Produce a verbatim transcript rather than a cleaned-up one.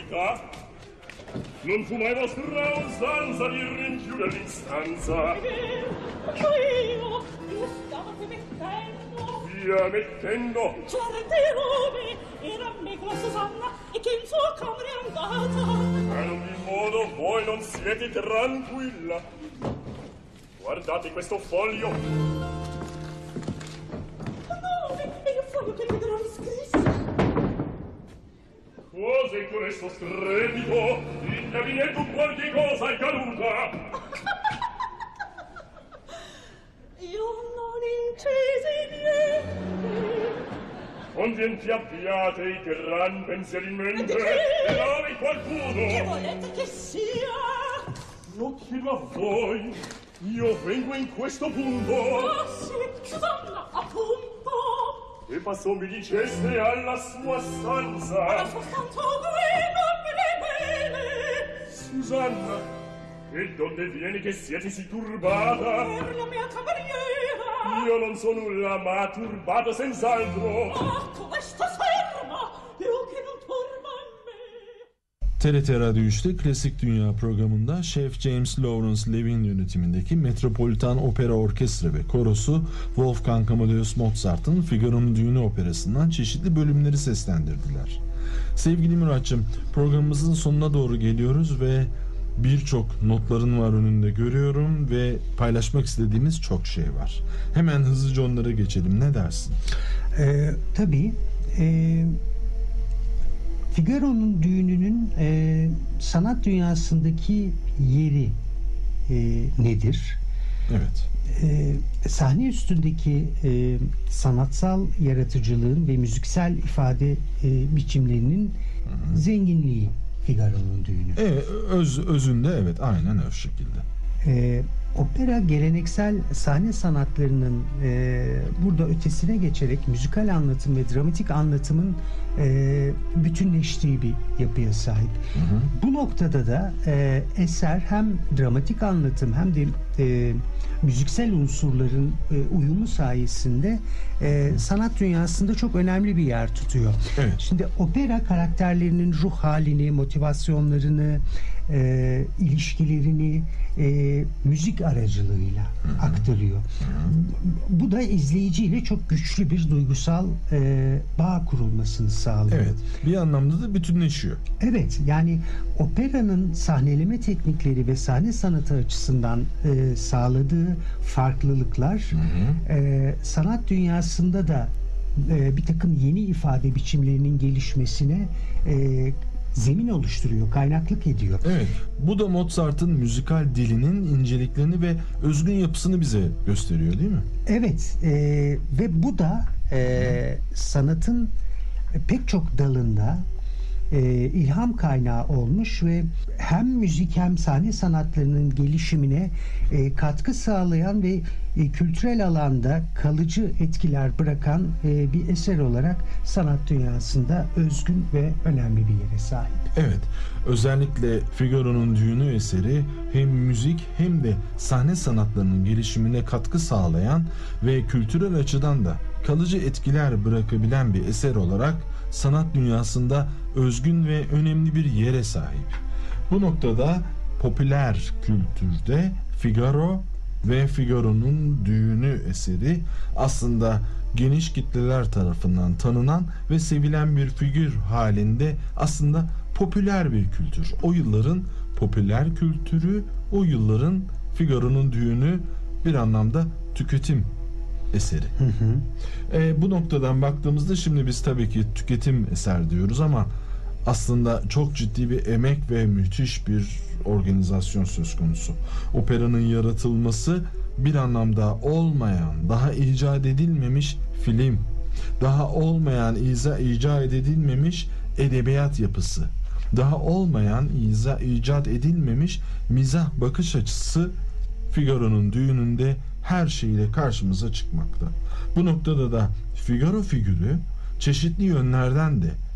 nobiltà. Non fu mai vostra usanza di rinchiudere in stanza. È vero, io, io stavo mettendo. Via mettendo. Certe robe, era me con la Susanna, e che in sua camera è andata. Ma in ogni modo voi non siete tranquilla. Guardate questo foglio. No, è il foglio che mi darò iscritto. Cosa in questo strepito? Indovinetto qualche cosa è caduta. Io non incisi niente. Convienti abbiate i gran pensieri in mente. Di chi? E dove qualcuno? Che volete che sia? Lo chiedo a voi. Io vengo in questo punto. Ah, sì, Susanna, appunto. E passò mi diceste alla sua stanza. Alla sua stanza qui, non me ne bene. Susanna, e donde vieni che siete si turbata? Per la mia cameriera. Io non so nulla, ma turbata senz'altro. Ah, questo serma, più che non turba me. T R T Radyo üçte Klasik Dünya programında Şef James Lawrence Levin yönetimindeki Metropolitan Opera Orkestra ve Korosu Wolfgang Amadeus Mozart'ın Figaro'nun Düğünü operasından çeşitli bölümleri seslendirdiler. Sevgili Muratçım, programımızın sonuna doğru geliyoruz ve birçok notların var önünde görüyorum ve paylaşmak istediğimiz çok şey var. Hemen hızlıca onlara geçelim. Ne dersin? Ee, tabii. Ee, Figaro'nun Düğünü'nün e, sanat dünyasındaki yeri e, nedir? Evet. E, sahne üstündeki e, sanatsal yaratıcılığın ve müziksel ifade e, biçimlerinin Hı-hı. zenginliği Figaro'nun Düğünü. Evet, öz, özünde evet, aynen o şekilde. E, opera geleneksel sahne sanatlarının e, burada ötesine geçerek müzikal anlatım ve dramatik anlatımın e, bütünleştiği bir yapıya sahip. Hı hı. Bu noktada da e, eser hem dramatik anlatım hem de e, müziksel unsurların e, uyumu sayesinde e, sanat dünyasında çok önemli bir yer tutuyor. Evet. Şimdi opera karakterlerinin ruh halini, motivasyonlarını, e, ilişkilerini e, müzik aracılığıyla Hı-hı. aktarıyor. Hı-hı. Bu da izleyiciyle çok güçlü bir duygusal e, bağ kurulmasını sağlıyor. Evet. Bir anlamda da bütünleşiyor. Evet. Yani operanın sahneleme teknikleri ve sahne sanatı açısından e, sağladığı farklılıklar e, sanat dünyasında da e, bir takım yeni ifade biçimlerinin gelişmesine e, zemin oluşturuyor, kaynaklık ediyor. Evet. Bu da Mozart'ın müzikal dilinin inceliklerini ve özgün yapısını bize gösteriyor, değil mi? Evet. E, ve bu da e, sanatın pek çok dalında e, ilham kaynağı olmuş ve hem müzik hem sahne sanatlarının gelişimine e, katkı sağlayan ve e, kültürel alanda kalıcı etkiler bırakan e, bir eser olarak sanat dünyasında özgün ve önemli bir yere sahip. Evet, özellikle Figaro'nun Düğünü eseri hem müzik hem de sahne sanatlarının gelişimine katkı sağlayan ve kültürel açıdan da kalıcı etkiler bırakabilen bir eser olarak sanat dünyasında özgün ve önemli bir yere sahip. Bu noktada popüler kültürde Figaro ve Figaro'nun Düğünü eseri aslında geniş kitleler tarafından tanınan ve sevilen bir figür halinde aslında popüler bir kültür. O yılların popüler kültürü, o yılların Figaro'nun Düğünü bir anlamda tüketim eseri. Hı hı. E, bu noktadan baktığımızda şimdi biz tabii ki tüketim eser diyoruz ama aslında çok ciddi bir emek ve müthiş bir organizasyon söz konusu. Operanın yaratılması bir anlamda olmayan, daha icat edilmemiş film, daha olmayan, iza, icat edilmemiş edebiyat yapısı, daha olmayan, iza, icat edilmemiş mizah bakış açısı Figaro'nun Düğünü'nde her şeyle karşımıza çıkmakta. Bu noktada da Figaro figürü çeşitli yönlerden de